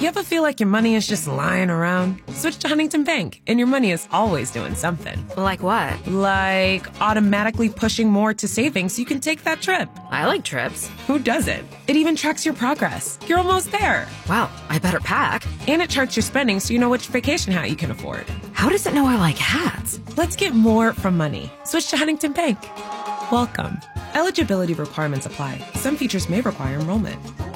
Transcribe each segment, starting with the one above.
You ever feel like your money is just lying around? Switch to Huntington Bank, and your money is always doing something. Like what? Like automatically pushing more to savings so you can take that trip. I like trips. Who doesn't? It even tracks your progress. You're almost there. Wow, I better pack. And it charts your spending so you know which vacation hat you can afford. How does it know I like hats? Let's get more from money. Switch to Huntington Bank. Welcome. Eligibility requirements apply. Some features may require enrollment.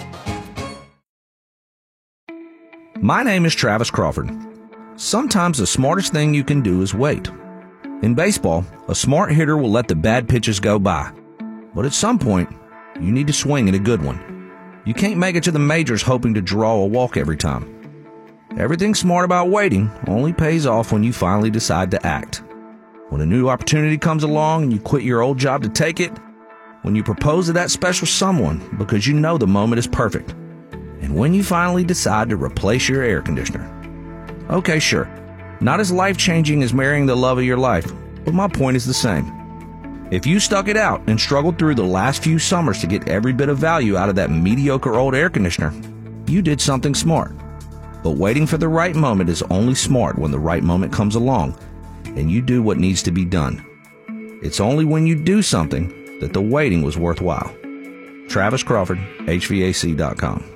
My name is Travis Crawford. Sometimes the smartest thing you can do is wait. In baseball, a smart hitter will let the bad pitches go by. But at some point, you need to swing at a good one. You can't make it to the majors hoping to draw a walk every time. Everything smart about waiting only pays off when you finally decide to act. When a new opportunity comes along and you quit your old job to take it. When you propose to that special someone because you know the moment is perfect. And when you finally decide to replace your air conditioner. Okay, sure. Not as life-changing as marrying the love of your life, but my point is the same. If you stuck it out and struggled through the last few summers to get every bit of value out of that mediocre old air conditioner, you did something smart. But waiting for the right moment is only smart when the right moment comes along and you do what needs to be done. It's only when you do something that the waiting was worthwhile. Travis Crawford, HVAC.com.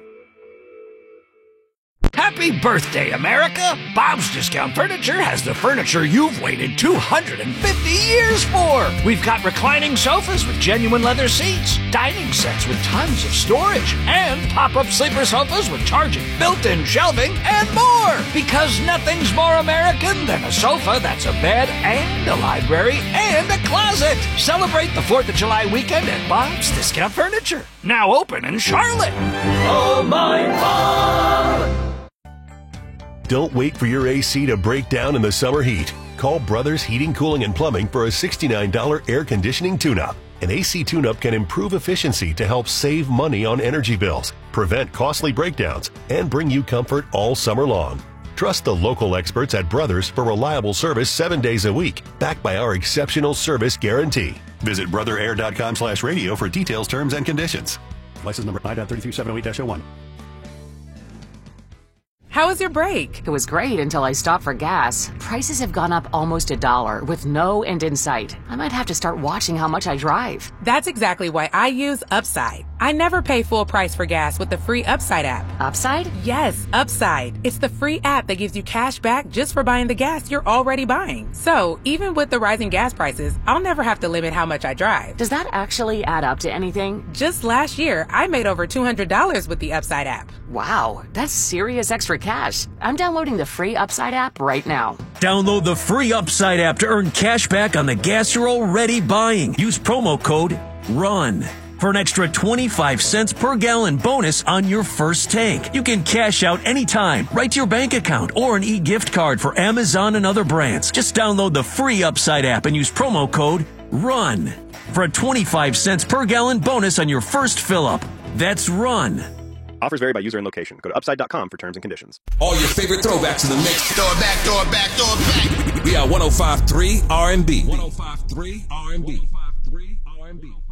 Happy birthday, America! Bob's Discount Furniture has the furniture you've waited 250 years for! We've got reclining sofas with genuine leather seats, dining sets with tons of storage, and pop-up sleeper sofas with charging, built-in shelving, and more! Because nothing's more American than a sofa that's a bed and a library and a closet! Celebrate the 4th of July weekend at Bob's Discount Furniture, now open in Charlotte! Oh, my Bob! Don't wait for your AC to break down in the summer heat. Call Brothers Heating, Cooling, and Plumbing for a $69 air conditioning tune-up. An AC tune-up can improve efficiency to help save money on energy bills, prevent costly breakdowns, and bring you comfort all summer long. Trust the local experts at Brothers for reliable service 7 days a week, backed by our exceptional service guarantee. Visit brotherair.com/radio for details, terms, and conditions. License number I.33708-01. How was your break? It was great until I stopped for gas. Prices have gone up almost $1 with no end in sight. I might have to start watching how much I drive. That's exactly why I use Upside. I never pay full price for gas with the free Upside app. Upside? Yes, Upside. It's the free app that gives you cash back just for buying the gas you're already buying. So, even with the rising gas prices, I'll never have to limit how much I drive. Does that actually add up to anything? Just last year, I made over $200 with the Upside app. Wow, that's serious extra cash. I'm downloading the free Upside app right now. Download the free Upside app to earn cash back on the gas you're already buying. Use promo code RUN for an extra 25 cents per gallon bonus on your first tank. You can cash out anytime, right to your bank account, or an e-gift card for Amazon and other brands. Just download the free Upside app and use promo code RUN for a 25 cents per gallon bonus on your first fill-up. That's RUN. Offers vary by user and location. Go to upside.com for terms and conditions. All your favorite throwbacks in the mix. Throw it back, throw it back, throw it back. We are 105.3 R&B. 105.3 R&B. 105.3 R&B.